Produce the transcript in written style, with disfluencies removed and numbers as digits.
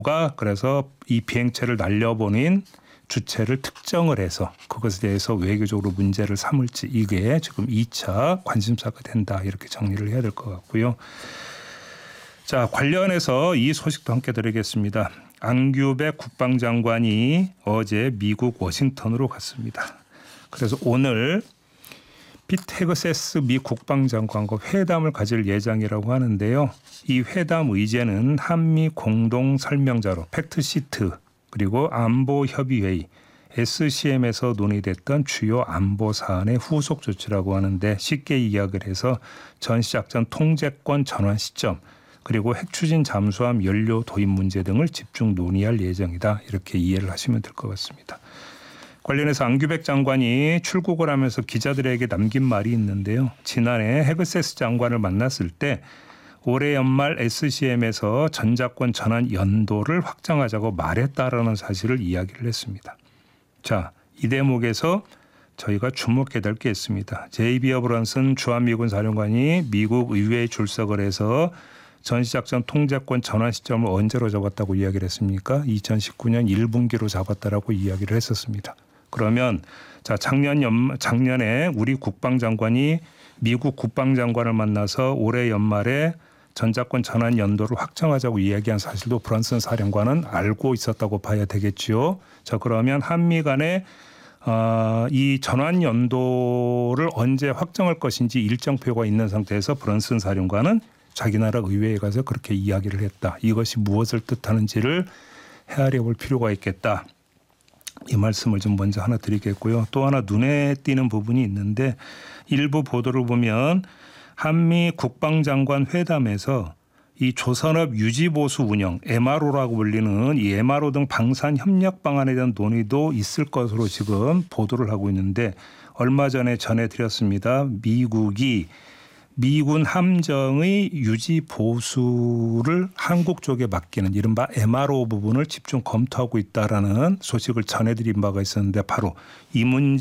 가 그래서 이 비행체를 날려보낸 주체를 특정을 해서 그것에 대해서 외교적으로 문제를 삼을지 이게 지금 2차 관심사가 된다 이렇게 정리를 해야 될 것 같고요. 자, 관련해서 이 소식도 함께 드리겠습니다. 안규백 국방장관이 어제 미국 워싱턴으로 갔습니다. 그래서 오늘 피트 헤그세스 미 국방장관과 회담을 가질 예정이라고 하는데요. 이 회담 의제는 한미 공동 설명자로 팩트시트 그리고 안보협의회의 SCM에서 논의됐던 주요 안보 사안의 후속 조치라고 하는데 쉽게 이야기를 해서 전시작전 통제권 전환 시점 그리고 핵추진 잠수함 연료 도입 문제 등을 집중 논의할 예정이다. 이렇게 이해를 하시면 될 것 같습니다. 관련해서 안규백 장관이 출국을 하면서 기자들에게 남긴 말이 있는데요. 지난해 헤그세스 장관을 만났을 때 올해 연말 SCM에서 전자권 전환 연도를 확정하자고 말했다라는 사실을 이야기를 했습니다. 자, 이 대목에서 저희가 주목해야 될 게 있습니다. 제이비 어브런슨 주한미군 사령관이 미국 의회에 출석을 해서 전시작전 통제권 전환 시점을 언제로 잡았다고 이야기를 했습니까? 2019년 1분기로 잡았다라고 이야기를 했었습니다. 그러면 자 작년에 우리 국방장관이 미국 국방장관을 만나서 올해 연말에 전자권 전환 연도를 확정하자고 이야기한 사실도 브런슨 사령관은 알고 있었다고 봐야 되겠지요. 자, 그러면 한미 간에 이 전환 연도를 언제 확정할 것인지 일정표가 있는 상태에서 브런슨 사령관은 자기 나라 의회에 가서 그렇게 이야기를 했다. 이것이 무엇을 뜻하는지를 헤아려 볼 필요가 있겠다. 이 말씀을 좀 먼저 하나 드리겠고요. 또 하나 눈에 띄는 부분이 있는데 일부 보도를 보면 한미 국방장관 회담에서 이 조선업 유지보수 운영 MRO라고 불리는 이 MRO 등 방산 협력 방안에 대한 논의도 있을 것으로 지금 보도를 하고 있는데 얼마 전에 전해드렸습니다. 미국이 미군 함정의 유지 보수를 한국 쪽에 맡기는 이른바 MRO 부분을 집중 검토하고 있다라는 소식을 전해드린 바가 있었는데 바로 이 문제